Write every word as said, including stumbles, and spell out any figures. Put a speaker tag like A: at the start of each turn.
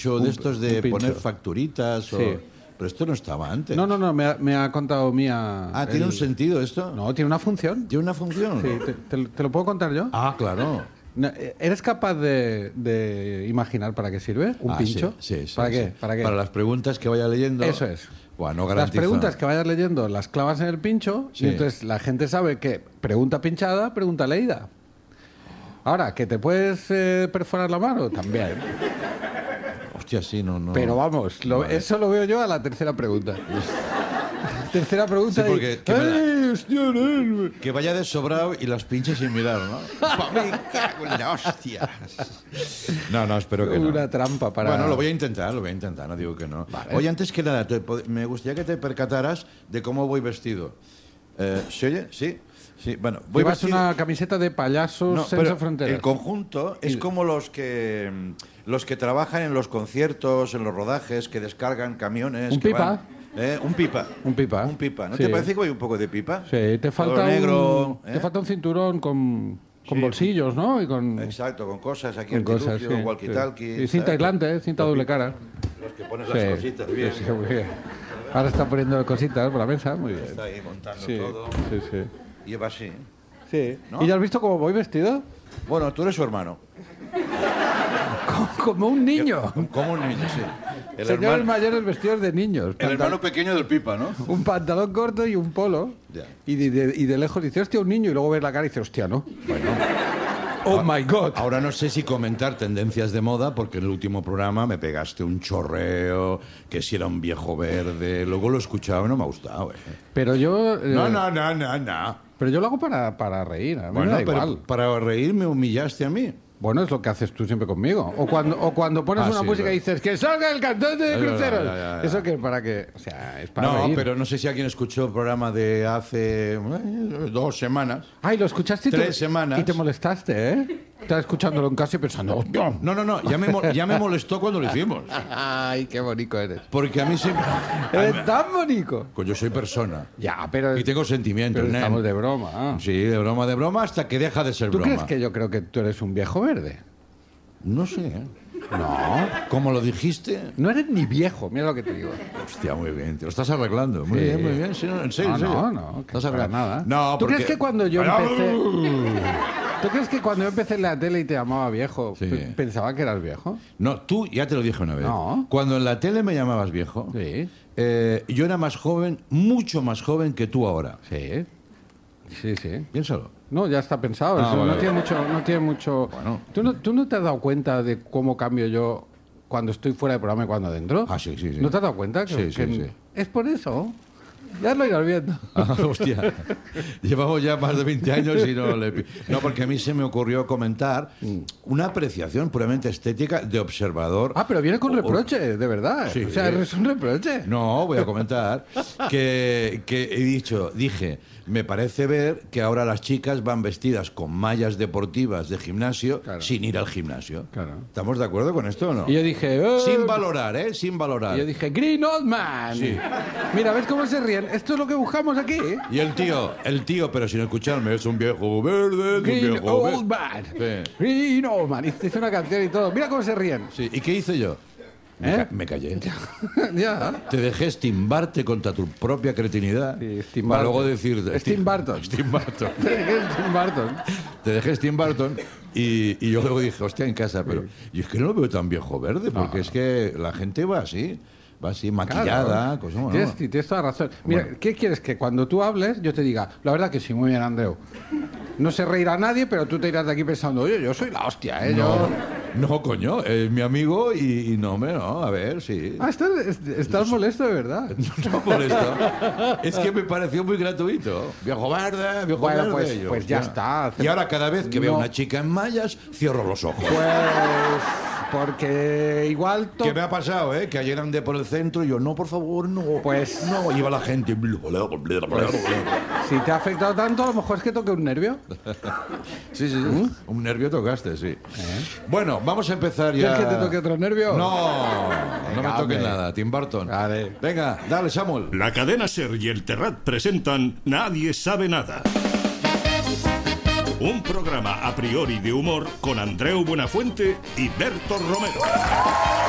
A: de estos de
B: un
A: poner facturitas o...
B: Sí.
A: Pero esto no estaba antes.
B: No, no, no, me ha, me ha contado Mía...
A: Ah, ¿tiene
B: el-
A: un sentido esto?
B: No, tiene una función.
A: ¿Tiene una función?
B: Sí, te, te- te lo puedo contar yo.
A: Ah, claro.
B: No, ¿Eres capaz de, de imaginar para qué sirve un
A: Ah,
B: pincho?
A: Sí, sí, sí,
B: ¿Para
A: sí.
B: qué? ¿Para qué?
A: Para las preguntas que vaya leyendo.
B: Eso es.
A: Buah, no
B: Las
A: garantizo.
B: preguntas que vayas leyendo las clavas en el pincho
A: Sí.
B: y entonces la gente sabe que pregunta pinchada, pregunta leída. Ahora, ¿que te puedes eh, perforar la mano? También.
A: Hostia, sí, no, no.
B: Pero vamos, lo-
A: Vale.
B: eso lo veo yo a la tercera pregunta. Tercera pregunta
A: Sí, porque-
B: y...
A: que me la-
B: ¡Ay, hostia, no!
A: Que vaya de sobrado y las pinches sin mirar, ¿no? Pa' mí, cago en la hostia. No, no, espero que no.
B: Una trampa para...
A: Bueno, lo voy a intentar, lo voy a intentar, no digo que no.
B: Vale.
A: Oye, antes que nada, te pod- me gustaría que te percataras de cómo voy vestido. Eh, ¿Se oye? Sí. Sí, bueno, voy
B: Llevas
A: vestido...
B: una camiseta de payasos
A: No,
B: senza
A: pero
B: fronteras.
A: el conjunto es
B: Y-
A: como los que los que trabajan en los conciertos, en los rodajes, que descargan camiones.
B: Un
A: que
B: pipa.
A: van- ¿eh? Un pipa.
B: Un pipa.
A: Un pipa. ¿No
B: Sí.
A: te parece que voy un poco de pipa?
B: Sí, te falta,
A: Todo negro.
B: un,
A: ¿eh?
B: te falta un cinturón con, con
A: Sí.
B: bolsillos, ¿no? Y con,
A: Exacto, con cosas aquí,
B: con cosas,
A: artilugio,
B: sí,
A: walkie-talkie.
B: sí. Y cinta
A: ¿sabes?
B: aislante, ¿eh? Cinta doble cara.
A: Los que pones
B: Sí.
A: las cositas bien.
B: Sí, muy bien. Ahora está poniendo cositas por la mesa, muy bien.
A: Está ahí montando
B: Sí,
A: todo.
B: sí, sí.
A: Lleva así.
B: Sí.
A: ¿No?
B: ¿Y ya has visto cómo voy vestido?
A: Bueno, tú eres su hermano.
B: Como, como un niño.
A: Como un niño, sí. El
B: Señores
A: hermano,
B: mayores vestidos de niños.
A: el
B: Pantal-
A: hermano pequeño del pipa, ¿no?
B: Un pantalón corto y un polo.
A: Ya.
B: Y, de, de- y de lejos dice, hostia, un niño. Y luego ves la cara y dice, hostia, ¿no? Oh, my God.
A: Ahora no sé si comentar tendencias de moda, porque en el último programa me pegaste un chorreo, que si era un viejo verde. Luego lo he escuchado y no me ha gustado. eh.
B: Pero yo... eh,
A: No, no, no, no, no.
B: Pero yo lo hago para, para reír. A mí
A: Bueno,
B: me da
A: pero
B: igual.
A: para reír me humillaste a mí.
B: Bueno, es lo que haces tú siempre conmigo. O cuando, o cuando pones
A: Ah,
B: una
A: sí,
B: música
A: claro.
B: y dices que salga el cantante de
A: Es verdad,
B: cruceros.
A: ya, ya, ya.
B: Eso que es para que... O sea, es para
A: No,
B: reír.
A: pero no sé si alguien escuchó el programa de hace eh, dos semanas.
B: Ay, lo escuchaste y te-
A: Tres semanas.
B: Y te molestaste, ¿eh? Estás escuchándolo en casa y pensando... "Hostia".
A: No, no, no, ya me, mo- ya me molestó cuando lo hicimos.
B: Ay, qué bonito eres.
A: Porque a mí siempre...
B: Eres tan bonito.
A: Pues yo soy persona.
B: Ya, pero...
A: Y tengo sentimientos,
B: pero
A: nen.
B: estamos de broma. ah.
A: Sí, de broma, de broma, hasta que deja de ser
B: ¿Tú
A: broma.
B: crees que yo creo que tú eres un viejo verde?
A: No sé, ¿eh?
B: No.
A: Como lo dijiste...
B: No eres ni viejo, mira lo que te digo.
A: Hostia, muy bien, te lo estás arreglando. Muy
B: Sí.
A: bien, muy bien. Sí, no, en serio,
B: No,
A: en serio.
B: no, no, que
A: Estás
B: para
A: arreglando.
B: nada.
A: No,
B: ¿Tú
A: porque...
B: crees que cuando yo empecé... ¿Tú crees que cuando yo empecé en la tele y te llamaba viejo,
A: Sí.
B: pe- pensaba que eras viejo?
A: No, tú ya te lo dije una vez.
B: No.
A: Cuando en la tele me llamabas viejo,
B: Sí.
A: eh, yo era más joven, mucho más joven que tú ahora.
B: Sí. Sí, sí.
A: Piénsalo.
B: No, ya está pensado.
A: Ah,
B: eso
A: vale,
B: no,
A: vale.
B: tiene mucho, no tiene mucho...
A: Bueno.
B: ¿Tú, no, ¿Tú no te has dado cuenta de cómo cambio yo cuando estoy fuera del programa y cuando dentro?
A: Ah, sí, sí, sí.
B: ¿No te has dado cuenta? Que,
A: Sí, sí,
B: que
A: sí.
B: Es por eso. Ya lo irás viendo.
A: Ah, hostia. Llevamos ya más de veinte años y no le... pi- No, porque a mí se me ocurrió comentar una apreciación puramente estética de observador.
B: Ah, pero viene con
A: O- o-
B: reproche, de verdad.
A: Sí.
B: O sea, es un reproche.
A: No, voy a comentar que, que he dicho, dije, me parece ver que ahora las chicas van vestidas con mallas deportivas de gimnasio
B: Claro.
A: sin ir al gimnasio.
B: Claro.
A: ¿Estamos de acuerdo con esto o no?
B: Y yo dije... "Eh".
A: Sin valorar, ¿eh? Sin valorar.
B: Y yo dije, Green Old Man.
A: Sí.
B: Mira, ¿ves cómo se ríen? Esto es lo que buscamos aquí.
A: Y el tío, el tío, pero sin escucharme, es un viejo verde, es un
B: Green
A: viejo
B: Old
A: verde.
B: Man.
A: Sí.
B: Green Old Man. Hice una canción y todo. Mira cómo se ríen.
A: Sí, ¿y qué hice yo? Me,
B: ¿Eh?
A: ca- me callé.
B: Ya.
A: Te dejé estimbarte contra tu propia cretinidad.
B: Sí, Steve
A: para
B: Barton.
A: luego decir...
B: Steve Barton.
A: Steve Barton.
B: Tim Burton.
A: Te dejé Steve Barton y, y yo luego dije, hostia, en casa, pero... Y es que no lo veo tan viejo verde, porque es que la gente va así, va así, maquillada,
B: Claro.
A: cosas, ¿no?
B: Tienes, tienes toda razón. Mira,
A: Bueno.
B: ¿qué quieres? Que cuando tú hables yo te diga, la verdad que sí, muy bien, Andreu. No se reirá nadie, pero tú te irás de aquí pensando, oye, yo soy la hostia, ¿eh? Yo...
A: No, no, coño, es mi amigo y, y no, hombre, no, a ver, sí.
B: Ah, estás, est- estás molesto de verdad.
A: No molesto. Es que me pareció muy gratuito. Viejo verde, viejo
B: Bueno,
A: verde.
B: pues-
A: Yo,
B: pues ya
A: hostia.
B: está.
A: Y ahora cada vez que veo
B: No.
A: una chica en mallas, cierro los ojos.
B: Pues porque igual... to-
A: ¿Qué me ha pasado, eh? Que ayer andé por el centro y yo, no, por favor, no.
B: Pues-
A: No, iba la gente.
B: Si te ha afectado tanto, a lo mejor es que toque un nervio.
A: Sí, sí, un nervio tocaste, sí. Bueno, vamos a empezar ya.
B: ¿Quieres que te toque otro nervio?
A: No, no me
B: Venga,
A: toques
B: hombre.
A: nada, Tim Burton.
B: Vale.
A: Venga, dale, Samuel.
C: La cadena SER y el Terrat presentan Nadie sabe nada. Un programa a priori de humor con Andreu Buenafuente y Berto Romero.